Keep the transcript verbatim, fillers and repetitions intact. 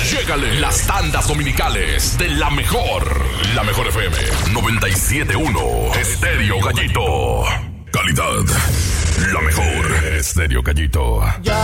llégale. Las tandas dominicales de la mejor. La mejor F M noventa y siete punto uno. Estéreo Gallito. Calidad. La mejor. Estéreo Gallito.